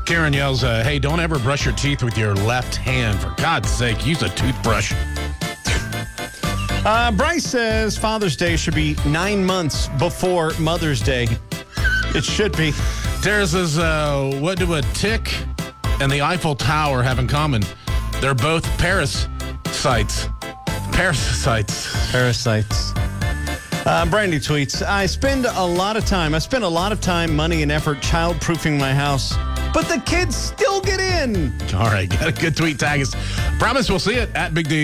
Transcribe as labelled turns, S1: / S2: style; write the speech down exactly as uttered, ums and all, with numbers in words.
S1: Karen yells, uh, hey, don't ever brush your teeth with your left hand. For God's sake, use a toothbrush.
S2: Uh, Bryce says Father's Day should be nine months before Mother's Day. It should be.
S1: Tara says, uh, what do a tick and the Eiffel Tower have in common? They're both parasites. Parasites.
S2: Parasites. Uh, Brandy tweets, I spend a lot of time, I spend a lot of time, money, and effort child-proofing my house, but the kids still get in.
S1: All right, got a good tweet. Tag us. Promise we'll see it at Big D.